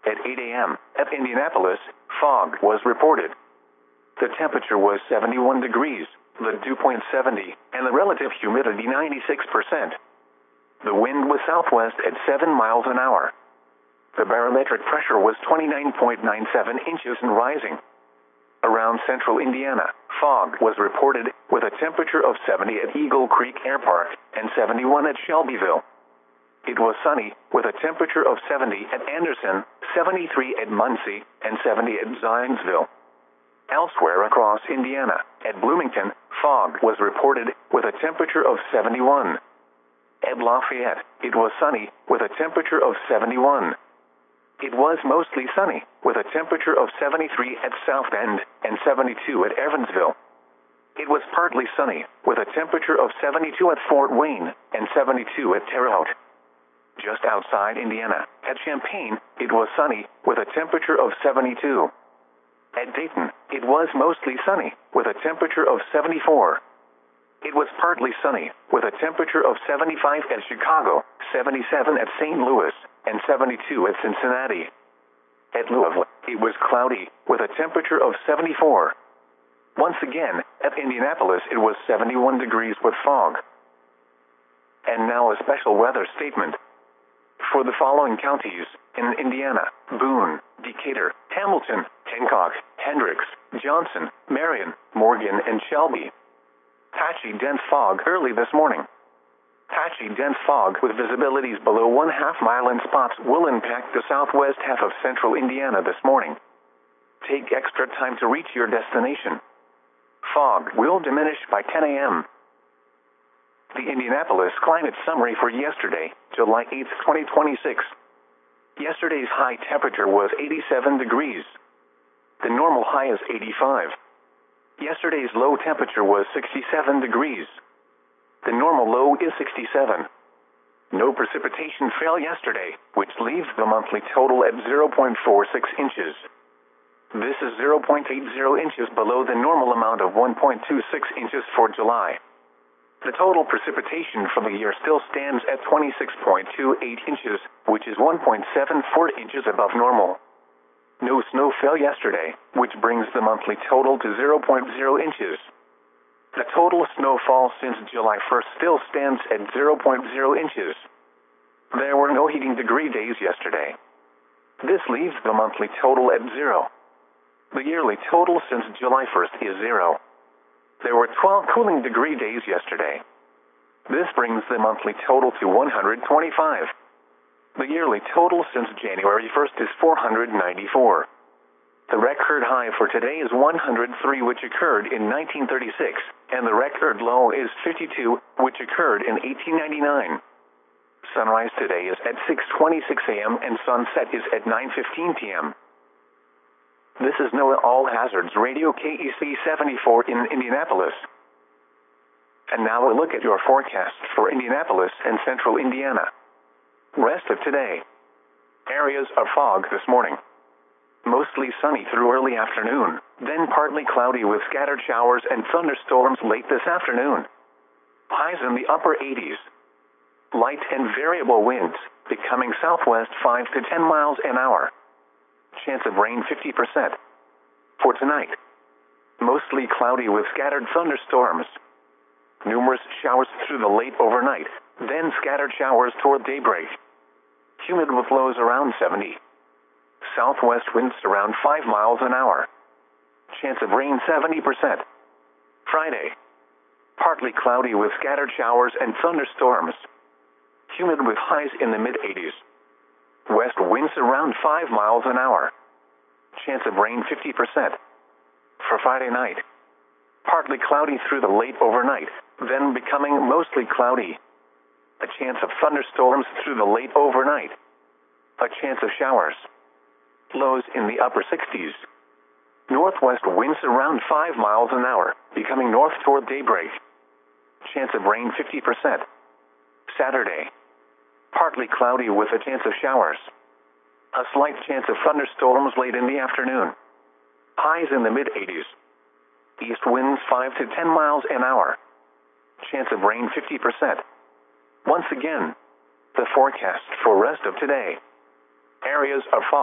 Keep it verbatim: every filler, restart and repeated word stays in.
At eight A M at Indianapolis, fog was reported. The temperature was seventy-one degrees, the dew point seventy, and the relative humidity ninety-six percent. The wind was southwest at seven miles an hour. The barometric pressure was twenty-nine point nine seven inches and rising. Around central Indiana, fog was reported, with a temperature of seventy at Eagle Creek Air Park and seventy-one at Shelbyville. It was sunny, with a temperature of seventy at Anderson, seventy-three at Muncie, and seventy at Zionsville. Elsewhere across Indiana, at Bloomington, fog was reported, with a temperature of seventy-one. At Lafayette, it was sunny, with a temperature of seventy-one. It was mostly sunny, with a temperature of seventy-three at South Bend and seventy-two at Evansville. It was partly sunny, with a temperature of seventy-two at Fort Wayne and seventy-two at Terre Haute. Just outside Indiana, at Champaign, it was sunny, with a temperature of seventy-two. At Dayton, it was mostly sunny, with a temperature of seventy-four. It was partly sunny, with a temperature of seventy-five at Chicago, seventy-seven at Saint Louis, and seventy-two at Cincinnati. At Louisville, it was cloudy, with a temperature of seventy-four. Once again, at Indianapolis, it was seventy-one degrees with fog. And now a special weather statement. For the following counties, in Indiana: Boone, Decatur, Hamilton, Hancock, Hendricks, Johnson, Marion, Morgan, and Shelby. Patchy dense fog early this morning. Patchy dense fog with visibilities below one half mile in spots will impact the southwest half of central Indiana this morning. Take extra time to reach your destination. Fog will diminish by ten A M The Indianapolis climate summary for yesterday, July eighth, twenty twenty-six. Yesterday's high temperature was eighty-seven degrees. The normal high is eighty-five. Yesterday's low temperature was sixty-seven degrees. The normal low is sixty-seven. No precipitation fell yesterday, which leaves the monthly total at zero point four six inches. This is zero point eight zero inches below the normal amount of one point two six inches for July. The total precipitation for the year still stands at twenty-six point two eight inches, which is one point seven four inches above normal. No snow fell yesterday, which brings the monthly total to zero point zero inches. The total snowfall since July first still stands at zero point zero inches. There were no heating degree days yesterday. This leaves the monthly total at zero. The yearly total since July first is zero. There were twelve cooling degree days yesterday. This brings the monthly total to one hundred twenty-five. The yearly total since January first is four hundred ninety-four. The record high for today is one hundred three, which occurred in nineteen thirty-six, and the record low is fifty-two, which occurred in eighteen ninety-nine. Sunrise today is at six twenty-six A M and sunset is at nine fifteen P M This is NOAA All Hazards Radio K E C seventy-four in Indianapolis. And now a look at your forecast for Indianapolis and central Indiana. Rest of today. Areas of fog this morning. Mostly sunny through early afternoon, then partly cloudy with scattered showers and thunderstorms late this afternoon. Highs in the upper eighties. Light and variable winds, becoming southwest five to ten miles an hour. Chance of rain fifty percent. For tonight, mostly cloudy with scattered thunderstorms. Numerous showers through the late overnight, then scattered showers toward daybreak. Humid with lows around seventy. Southwest winds around five miles an hour. Chance of rain seventy percent. Friday, partly cloudy with scattered showers and thunderstorms. Humid with highs in the mid eighties. West winds around five miles an hour. Chance of rain fifty percent. For Friday night, partly cloudy through the late overnight, then becoming mostly cloudy. A chance of thunderstorms through the late overnight. A chance of showers. Lows in the upper sixties. Northwest winds around five miles an hour, becoming north toward daybreak. Chance of rain fifty percent. Saturday, partly cloudy with a chance of showers. A slight chance of thunderstorms late in the afternoon. Highs in the mid eighties. East winds five to ten miles an hour. Chance of rain fifty percent. Once again, the forecast for rest of today. Areas of fog.